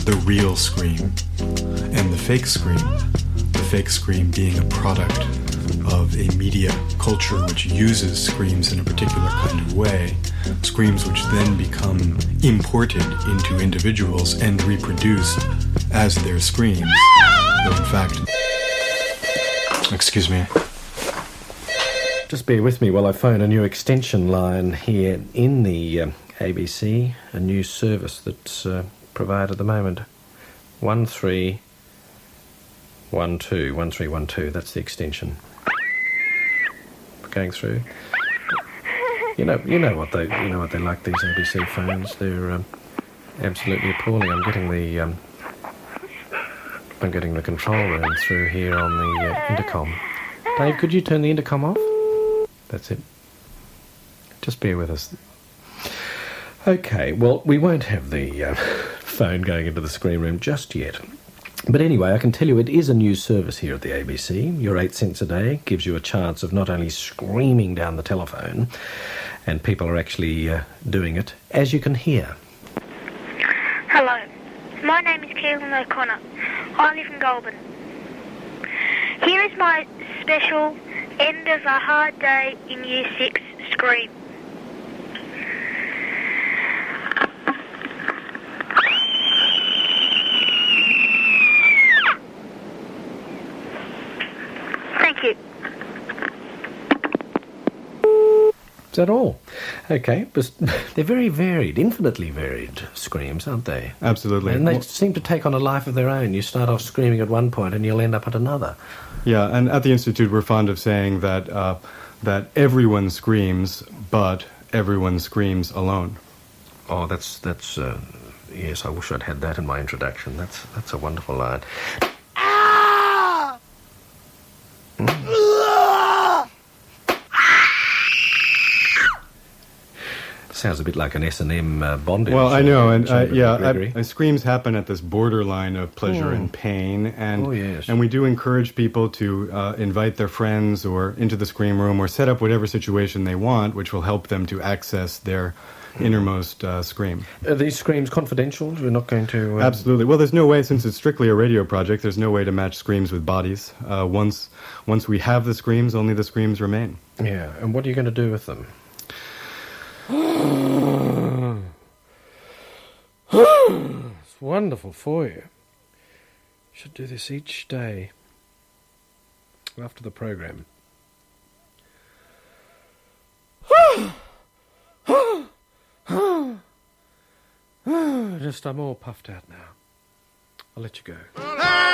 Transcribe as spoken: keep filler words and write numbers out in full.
the real scream and the fake scream, the fake scream being a product of a media culture which uses screams in a particular kind of way, screams which then become imported into individuals and reproduced as their screams. Though in fact... Excuse me. Just bear with me while I phone a new extension line here in the uh, A B C, a new service that's uh, provided at the moment. one three one two, one three one two, that's the extension. Going through. You know, you know what they, you know what they like, these A B C phones. They're um, absolutely appalling. I'm getting the, um, I'm getting the control room through here on the uh, intercom. Dave, could you turn the intercom off? That's it. Just bear with us. Okay, well, we won't have the uh, phone going into the screen room just yet. But anyway, I can tell you it is a new service here at the A B C. Your eight cents a day gives you a chance of not only screaming down the telephone, and people are actually uh, doing it, as you can hear. Hello, my name is Keelan O'Connor. I live in Goulburn. Here is my special end of a hard day in Year six scream. Thank you. Is that all? Okay, but they're very varied, infinitely varied screams, aren't they? Absolutely. And they well, seem to take on a life of their own. You start off screaming at one point and you'll end up at another. Yeah, and at the Institute we're fond of saying that uh, that everyone screams, but everyone screams alone. Oh, that's, that's uh, yes, I wish I'd had that in my introduction. That's, that's a wonderful line. Ah! Mm. Sounds a bit like an S and M uh, bondage. Well, I know, and uh, uh, yeah, I, I, screams happen at this borderline of pleasure oh. and pain, and oh, yes. and we do encourage people to uh, invite their friends or into the scream room or set up whatever situation they want, which will help them to access their innermost uh, scream. Are these screams confidential? We're not going to... Um... Absolutely. Well, there's no way, since it's strictly a radio project, there's no way to match screams with bodies. Uh, once, once we have the screams, only the screams remain. Yeah, and what are you going to do with them? It's wonderful for you. Should do this each day after the program. Just, I'm all puffed out now. I'll let you go.